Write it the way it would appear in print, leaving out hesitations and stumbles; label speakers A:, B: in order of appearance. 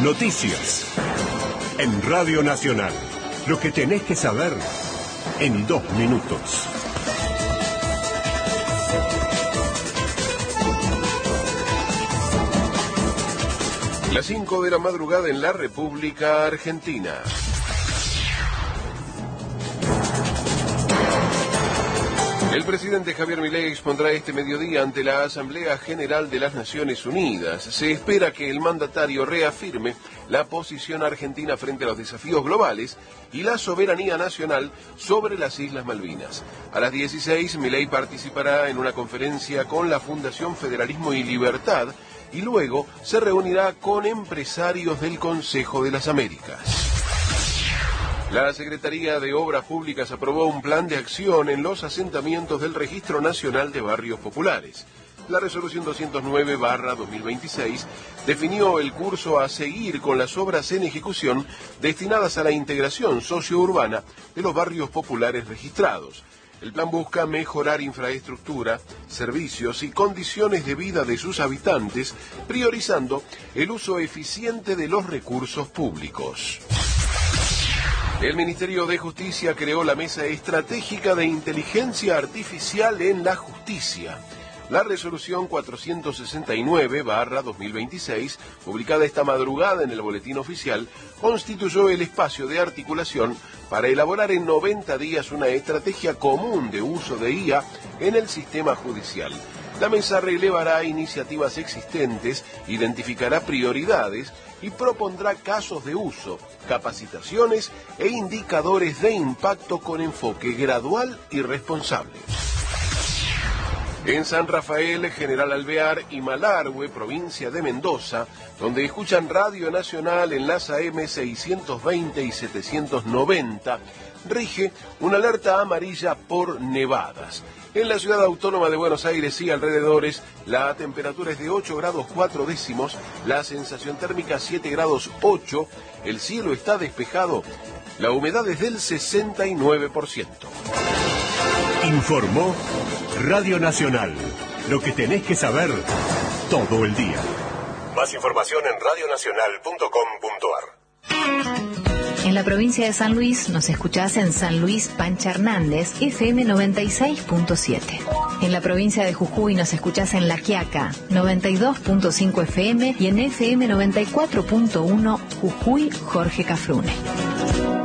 A: Noticias. En Radio Nacional. Lo que tenés que saber en 2 minutos. Las 5 de la madrugada en la República Argentina. El presidente Javier Milei expondrá este mediodía ante la Asamblea General de las Naciones Unidas. Se espera que el mandatario reafirme la posición argentina frente a los desafíos globales y la soberanía nacional sobre las Islas Malvinas. A las 16, Milei participará en una conferencia con la Fundación Federalismo y Libertad y luego se reunirá con empresarios del Consejo de las Américas. La Secretaría de Obras Públicas aprobó un plan de acción en los asentamientos del Registro Nacional de Barrios Populares. La resolución 209/2026 definió el curso a seguir con las obras en ejecución destinadas a la integración sociourbana de los barrios populares registrados. El plan busca mejorar infraestructura, servicios y condiciones de vida de sus habitantes, priorizando el uso eficiente de los recursos públicos. El Ministerio de Justicia creó la Mesa Estratégica de Inteligencia Artificial en la Justicia. La resolución 469/2026, publicada esta madrugada en el Boletín Oficial, constituyó el espacio de articulación para elaborar en 90 días una estrategia común de uso de IA en el sistema judicial. La mesa relevará iniciativas existentes, identificará prioridades y propondrá casos de uso, capacitaciones e indicadores de impacto con enfoque gradual y responsable. En San Rafael, General Alvear y Malargüe, provincia de Mendoza, donde escuchan Radio Nacional en las AM 620 y 790, rige una alerta amarilla por nevadas. En la ciudad autónoma de Buenos Aires y alrededores, la temperatura es de 8 grados 4 décimos, la sensación térmica 7 grados 8, el cielo está despejado, la humedad es del 69%. Informó Radio Nacional, lo que tenés que saber todo el día. Más información en radionacional.com.ar.
B: En la provincia de San Luis nos escuchás en San Luis Pancha Hernández, FM 96.7. En la provincia de Jujuy nos escuchás en La Quiaca, 92.5 FM y en FM 94.1 Jujuy Jorge Cafrune.